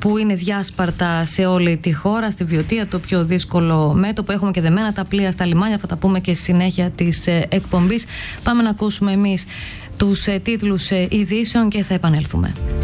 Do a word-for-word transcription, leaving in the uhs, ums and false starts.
που είναι διάσπαρτα σε όλη τη χώρα, στη Βιωτία, το πιο δύσκολο μέτωπο. Έχουμε και δεμένα τα πλοία στα λιμάνια, θα τα πούμε και στη συνέχεια της εκπομπής. Πάμε να ακούσουμε εμείς τους τίτλους ειδήσεων και θα επανέλθουμε.